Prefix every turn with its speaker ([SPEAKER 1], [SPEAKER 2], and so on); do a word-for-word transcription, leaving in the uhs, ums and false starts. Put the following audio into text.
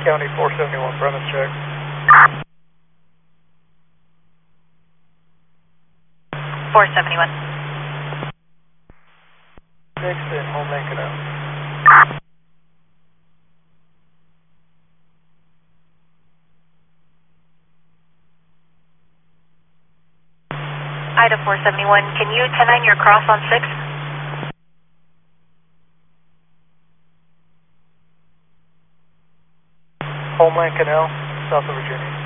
[SPEAKER 1] County four seventy-one, premise check.
[SPEAKER 2] four seventy-one.
[SPEAKER 1] Fixed in Homeland Canal.
[SPEAKER 2] Ida four seventy-one, can you ten nine your cross on six?
[SPEAKER 1] Homeland Canal, south of Virginia.